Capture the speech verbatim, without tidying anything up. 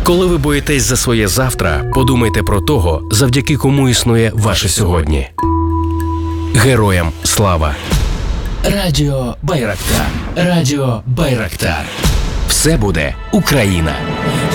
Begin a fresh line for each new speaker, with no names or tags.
Коли ви боїтесь за своє завтра, подумайте про того, завдяки кому існує ваше сьогодні. Героям слава! Радіо Байрактар. Радіо Байрактар. Все буде Україна.